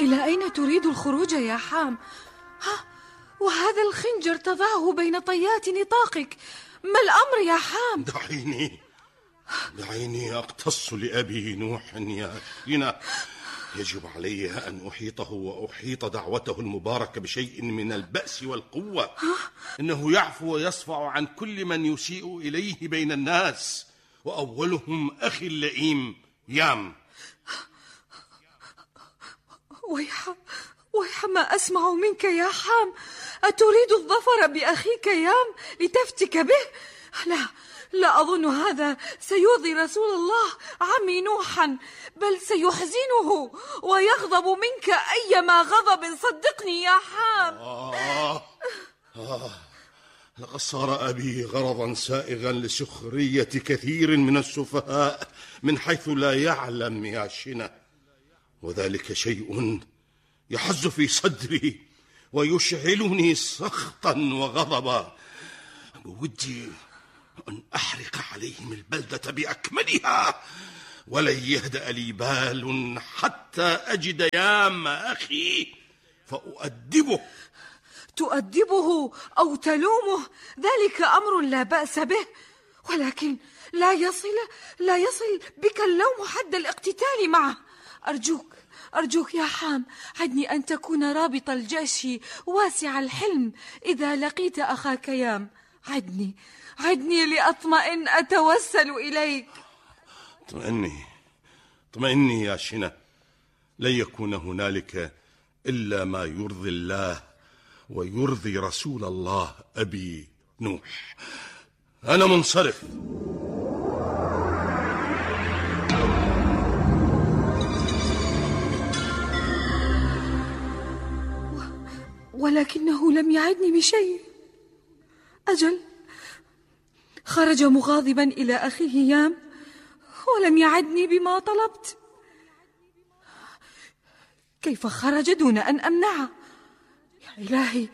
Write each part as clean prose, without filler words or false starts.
إلى أين تريد الخروج يا حام؟ وهذا الخنجر تضعه بين طيات نطاقك، ما الأمر يا حام؟ دعيني أقتص لأبي نوح يا شينا. يجب علي أن أحيطه وأحيط دعوته المباركة بشيء من البأس والقوة. إنه يعفو ويصفع عن كل من يسيء إليه بين الناس، وأولهم أخي اللئيم يام. ويح ما أسمع منك يا حام. أتريد الظفر بأخيك يام لتفتك به؟ لا أظن هذا سيرضي رسول الله عمي نوحا، بل سيحزنه ويغضب منك أيما غضب، صدقني يا حام. لقد صار أبي غرضا سائغا لسخرية كثير من السفهاء من حيث لا يعلم يا شنا، وذلك شيء يحز في صدري ويشعلني سخطا وغضبا. بودي أن أحرق عليهم البلدة بأكملها، ولن يهدأ لي بال حتى أجد يام أخي فأؤدبه. تؤدبه أو تلومه ذلك أمر لا بأس به، ولكن لا يصل بك اللوم حد الاقتتال معه. أرجوك يا حام، عدني أن تكون رابط الجيش واسع الحلم إذا لقيت أخاك يام. عدني لأطمئن أتوسل إليك. اطمئني يا شنا، لن يكون هنالك إلا ما يرضي الله ويرضي رسول الله أبي نوح. أنا منصرف. ولكنه لم يعدني بشيء. أجل، خرج مغاضبا إلى أخيه يام ولم يعدني بما طلبت. كيف خرج دون أن أمنعه؟ يا إلهي،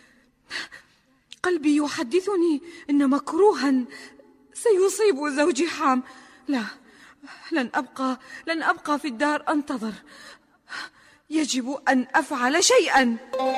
قلبي يحدثني إن مكروها سيصيب زوجي حام. لا، لن أبقى في الدار أنتظر. يجب أن أفعل شيئا.